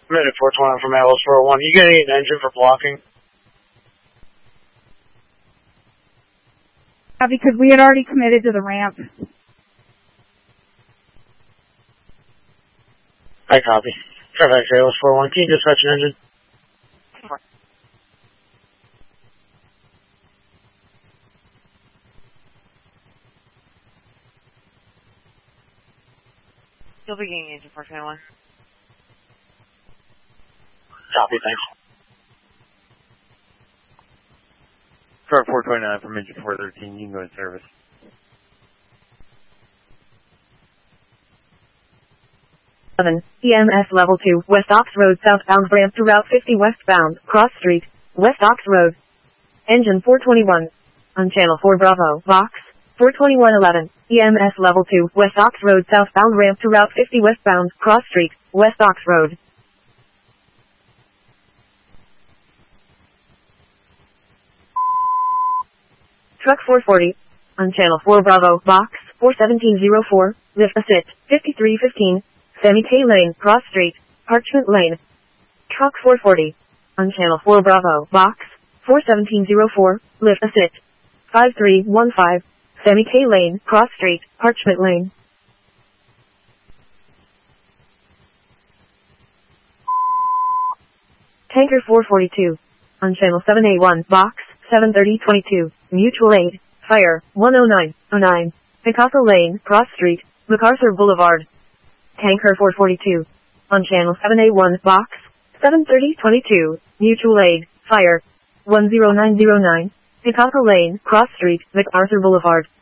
Minute 421 from Atlas 401. You gonna need an engine for blocking? Yeah, because we had already committed to the ramp. I copy. Fairfax Atlas 401. Can you dispatch an engine? You'll be getting engine 421. Copy, thanks. Car 429 from engine 413, you can go in service. EMS level 2, West Ox Road southbound ramp to Route 50 westbound, Cross Street, West Ox Road. Engine 421. On channel 4 Bravo, Vox, 42111. EMS level 2, West Ox Road southbound ramp to Route 50 westbound, Cross Street, West Ox Road. Truck 440. On channel 4 Bravo, Vox, 41704, lift assist, 5315. Sammy K Lane, Cross Street, Parchment Lane. Truck 440. On channel 4 Bravo, Vox, 41704, lift assist, 5315. Sammy K Lane, Cross Street, Parchment Lane. Tanker 442. On channel 7A1, Vox, 73022, Mutual Aid, Fire, 10909, Picasso Lane, Cross Street, MacArthur Boulevard. Tanker 442. On channel 7A1, Vox, 73022, Mutual Aid, Fire, 10909, Picasso Lane, Cross Street, MacArthur Boulevard.